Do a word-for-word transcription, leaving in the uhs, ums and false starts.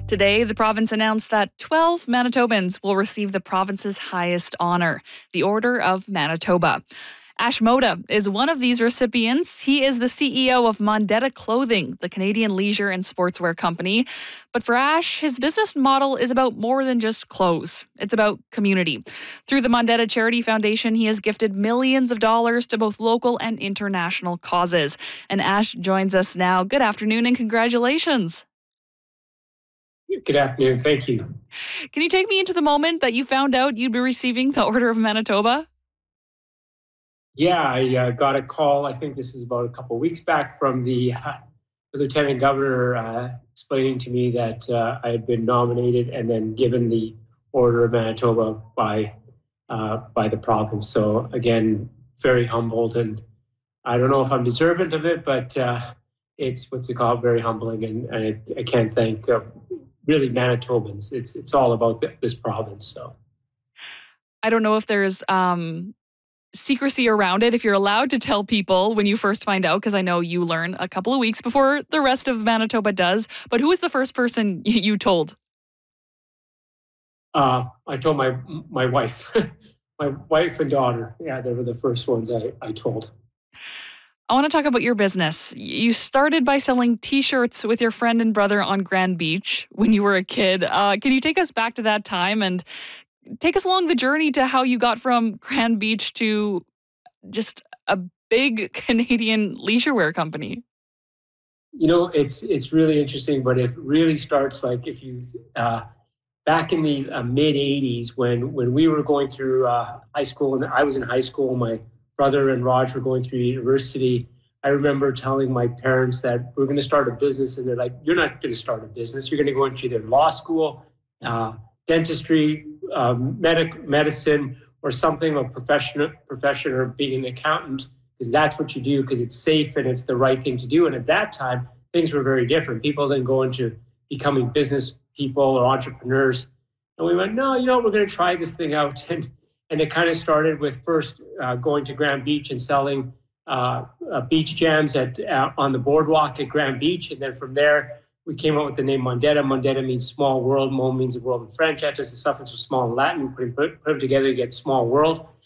Today, the province announced that twelve Manitobans will receive the province's highest honor, the Order of Manitoba. Ash Moda is one of these recipients. He is the C E O of Mondetta Clothing, the Canadian leisure and sportswear company. But for Ash, his business model is about more than just clothes. It's about community. Through the Mondetta Charity Foundation, he has gifted millions of dollars to both local and international causes. And Ash joins us now. Good afternoon and congratulations. Good afternoon. Thank you. Can you take me into the moment that you found out you'd be receiving the Order of Manitoba? Yeah, I uh, got a call, I think this was about a couple of weeks back, from the, uh, the Lieutenant Governor uh, explaining to me that uh, I had been nominated and then given the Order of Manitoba by uh, by the province. So again, very humbled, and I don't know if I'm deserving of it, but uh, it's, what's it called, very humbling, and, and I, I can't thank uh, really Manitobans. It's it's all about th- this province. So I don't know if there's um, secrecy around it, if you're allowed to tell people when you first find out, because I know you learn a couple of weeks before the rest of Manitoba does. But who was the first person you told? Uh, I told my my wife, my wife and daughter. Yeah, they were the first ones I, I told. I want to talk about your business. You started by selling T-shirts with your friend and brother on Grand Beach when you were a kid. Uh, can you take us back to that time and take us along the journey to how you got from Grand Beach to just a big Canadian leisure wear company? You know, it's it's really interesting, but it really starts like if you uh, back in the uh, mid eighties when when we were going through uh, high school, and I was in high school, my brother and Raj were going through university. I remember telling my parents that we're going to start a business, and they're like, "You're not going to start a business. You're going to go into either law school, uh, dentistry, um, medic, medicine, or something, a profession, profession, or being an accountant, because that's what you do, because it's safe and it's the right thing to do." And at that time, things were very different. People didn't go into becoming business people or entrepreneurs. And we went, no, you know, we're going to try this thing out. And and it kind of started with first uh, going to Grand Beach and selling uh, uh, beach jams at uh, on the boardwalk at Grand Beach. And then from there, we came up with the name Mondetta. Mondetta means small world. Mo means the world in French. That is the suffix of small in Latin. Put, put, put them together, you get small world.